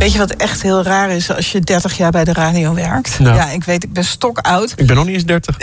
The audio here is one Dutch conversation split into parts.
Weet je wat echt heel raar is als je 30 jaar bij de radio werkt? Nou. Ja, ik weet, ik ben stokoud. Ik ben nog niet eens 30.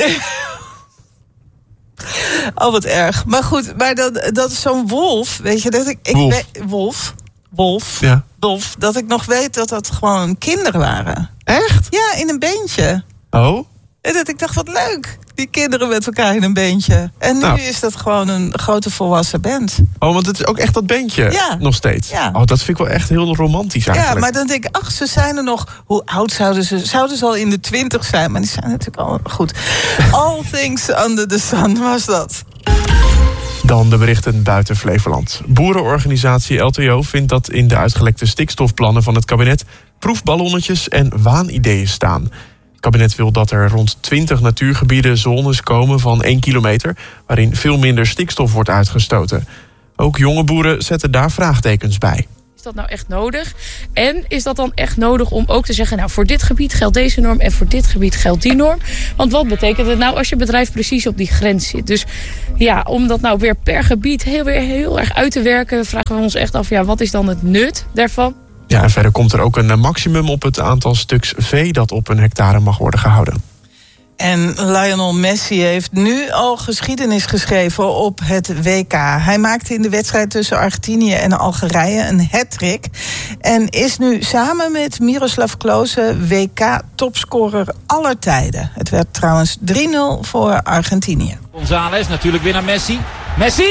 Oh, wat erg. Maar goed, maar dat is zo'n wolf, weet je, dat Wolf. Ja. Wolf, dat ik nog weet dat dat gewoon kinderen waren. Echt? Ja, in een beentje. Oh? En dat ik dacht, wat leuk. Die kinderen met elkaar in een beentje. En nu is dat gewoon een grote volwassen band. Oh, want het is ook echt dat bandje nog steeds. Ja. Oh, dat vind ik wel echt heel romantisch eigenlijk. Ja, maar dan denk ik, ach, ze zijn er nog. Hoe oud zouden ze? Zouden ze al in de 20 zijn? Maar die zijn natuurlijk al goed. All things under the sun was dat. Dan de berichten buiten Flevoland. Boerenorganisatie LTO vindt dat in de uitgelekte stikstofplannen van het kabinet proefballonnetjes en waanideeën staan. Het kabinet wil dat er rond 20 natuurgebieden zones komen van 1 kilometer, waarin veel minder stikstof wordt uitgestoten. Ook jonge boeren zetten daar vraagtekens bij. Is dat nou echt nodig? En is dat dan echt nodig om ook te zeggen, nou, voor dit gebied geldt deze norm en voor dit gebied geldt die norm? Want wat betekent het nou als je bedrijf precies op die grens zit? Dus ja, om dat nou weer per gebied heel erg uit te werken, vragen we ons echt af, ja, wat is dan het nut daarvan? Ja, en verder komt er ook een maximum op het aantal stuks vee dat op een hectare mag worden gehouden. En Lionel Messi heeft nu al geschiedenis geschreven op het WK. Hij maakte in de wedstrijd tussen Argentinië en Algerije een hat-trick. En is nu samen met Miroslav Klose WK-topscorer aller tijden. Het werd trouwens 3-0 voor Argentinië. González natuurlijk weer naar Messi. Messi!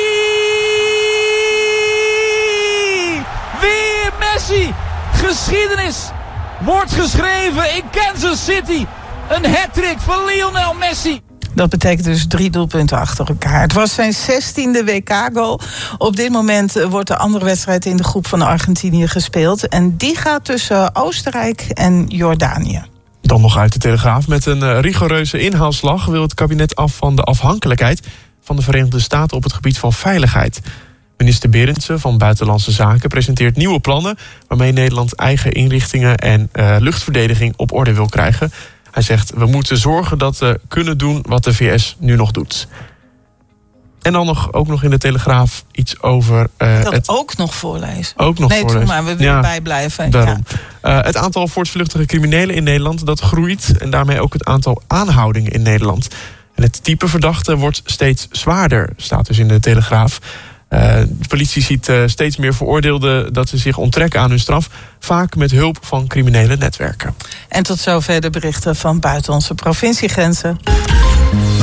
Weer Messi! Geschiedenis wordt geschreven in Kansas City. Een hat-trick van Lionel Messi. Dat betekent dus 3 doelpunten achter elkaar. Het was zijn 16e WK-goal. Op dit moment wordt de andere wedstrijd in de groep van Argentinië gespeeld. En die gaat tussen Oostenrijk en Jordanië. Dan nog uit de Telegraaf. Met een rigoureuze inhaalslag wil het kabinet af van de afhankelijkheid van de Verenigde Staten op het gebied van veiligheid. Minister Berendsen van Buitenlandse Zaken presenteert nieuwe plannen waarmee Nederland eigen inrichtingen en luchtverdediging op orde wil krijgen. Hij zegt, we moeten zorgen dat we kunnen doen wat de VS nu nog doet. En dan ook nog in de Telegraaf iets over... ook nog voorlezen? Ook nog voorlezen. Nee, maar we willen bijblijven. Daarom. Ja. Het aantal voortvluchtige criminelen in Nederland, dat groeit. En daarmee ook het aantal aanhoudingen in Nederland. En het type verdachte wordt steeds zwaarder, staat dus in de Telegraaf. De politie ziet steeds meer veroordeelden dat ze zich onttrekken aan hun straf, vaak met hulp van criminele netwerken. En tot zover de berichten van buiten onze provinciegrenzen.